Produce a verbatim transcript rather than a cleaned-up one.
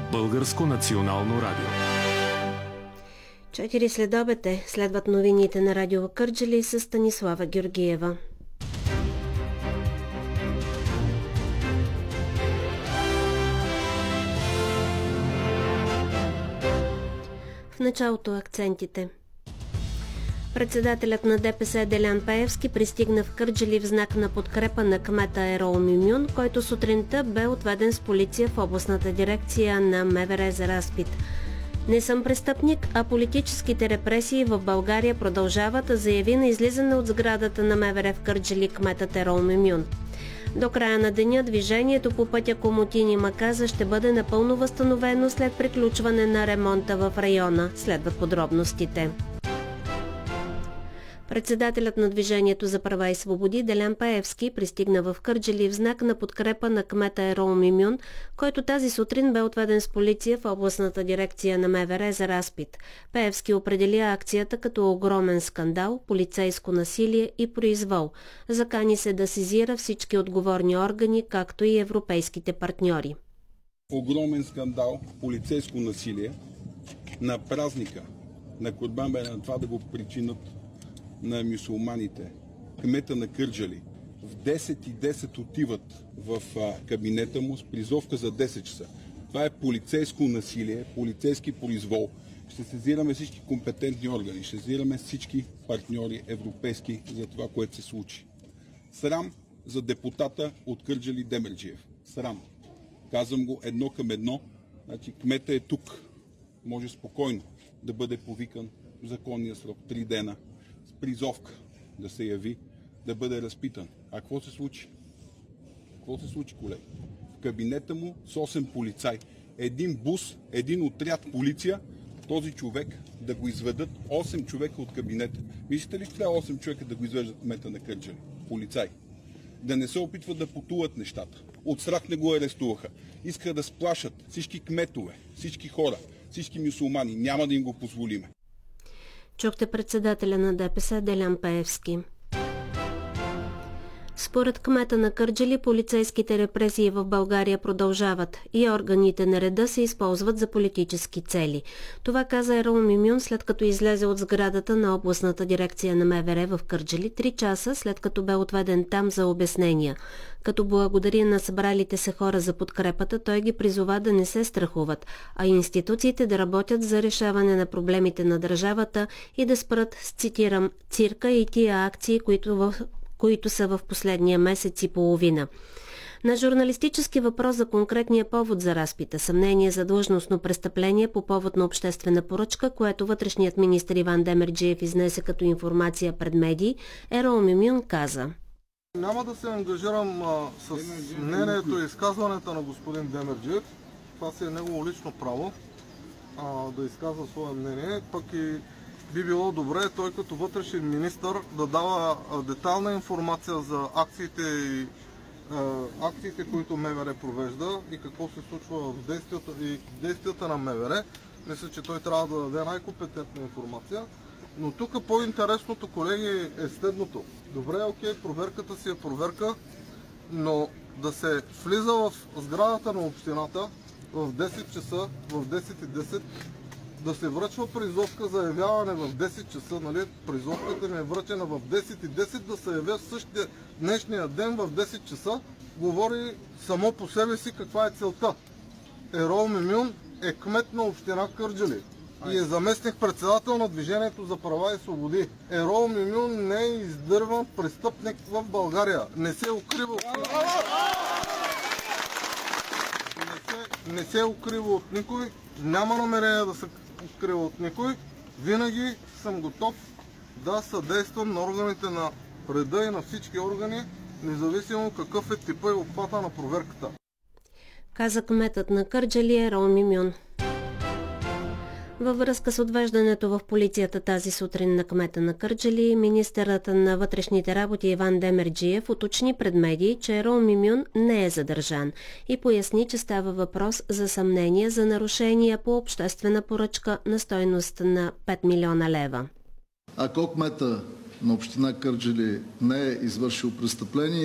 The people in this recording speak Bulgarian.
Българско национално радио. Четири следобед е. Следват новините на радио Кърджали с Станислава Георгиева. В началото акцентите. Председателят на ДПС Делян Пеевски пристигна в Кърджали в знак на подкрепа на кмета Ерол Мюмюн, който сутринта бе отведен с полиция в областната дирекция на МВР за разпит. Не съм престъпник, а политическите репресии в България продължават, заяви на излизане от сградата на МВР в Кърджали кметът Ерол Мюмюн. До края на деня движението по пътя Комотини-Маказа ще бъде напълно възстановено след приключване на ремонта в района. Следват подробностите. Председателят на Движението за права и свободи Делян Пеевски пристигна в Кърджали в знак на подкрепа на кмета Ерол Мюмюн, който тази сутрин бе отведен с полиция в областната дирекция на МВР за разпит. Пеевски определи акцията като огромен скандал, полицейско насилие и произвол. Закани се да сезира всички отговорни органи, както и европейските партньори. Огромен скандал, полицейско насилие на празника на Курбан Байрам, това да го причинат на мюсюлманите. Кмета на Кърджали в десет и десет отиват в а, кабинета му с призовка за десет часа. Това е полицейско насилие, полицейски произвол. Ще сезираме всички компетентни органи, ще сезираме всички партньори европейски за това, което се случи. Срам за депутата от Кърджали Демерджиев. Срам. Казвам го едно към едно. Значи, кмета е тук. Може спокойно да бъде повикан в законния срок. Три дена. Призовка да се яви, да бъде разпитан. А какво се случи? Какво се случи, колеги? В кабинета му с осем полицай. Един бус, един отряд полиция, този човек да го изведат осем човека от кабинета. Виждате ли, че трябва осем човека да го извеждат кмета на Кърджали? Полицай. Да не се опитват да потулат нещата. От страх не го арестуваха. Искаха да сплашат всички кметове, всички хора, всички мюсюлмани. Няма да им го позволиме. Чухте председателя на ДПС Делян Пеевски. Според кмета на Кърджали, полицейските репресии в България продължават и органите на реда се използват за политически цели. Това каза Ерол Мюмюн, след като излезе от сградата на областната дирекция на МВР в Кърджали, три часа след като бе отведен там за обяснения. Като благодари на събралите се хора за подкрепата, той ги призова да не се страхуват, а институциите да работят за решаване на проблемите на държавата и да спрат, цитирам, цирка и тия акции, които в които са в последния месец и половина. На журналистически въпрос за конкретния повод за разпита, съмнение за длъжностно престъпление по повод на обществена поръчка, което вътрешният министър Иван Демерджиев изнесе като информация пред медии, Ерол Мюмюн каза: Няма да се ангажирам а, с мнението и изказването на господин Демерджиев. Това си е негово лично право а, да изказва свое мнение, пък и би било добре той като вътрешен министър да дава детална информация за акциите, и, а, акциите, които МВР провежда и какво се случва в действията, и действията на МВР. Мисля, че той трябва да даде най-компетентна информация. Но тук по-интересното, колеги, е следното. Добре, окей, проверката си е проверка, но да се влиза в сградата на общината в десет часа, в десет и десет, да се връчва призовка за явяване в десет часа, нали? Призовката ми е връчена в десет и десет, да се явя същия днешния ден в десет часа, говори само по себе си каква е целта. Ерол Мюмюн е кмет на община Кърджали и е заместник председател на Движението за права и свободи. Ерол Мюмюн не е издърван престъпник в България. Не се укрива от никой. Не се, не се укрива от никой. Няма намерение да се укрива от никой. Винаги съм готов да съдействам на органите на реда и на всички органи, независимо какъв е типа и обхвата на проверката. Каза кметът на Кърджали Ерол Мюмюн. Във връзка с отвеждането в полицията тази сутрин на кмета на Кърджали, министърът на вътрешните работи Иван Демерджиев уточни пред медии, че Ерол Мюмюн не е задържан и поясни, че става въпрос за съмнение за нарушения по обществена поръчка на стойност на пет милиона лева. Ако кмета на община Кърджали не е извършил престъпление,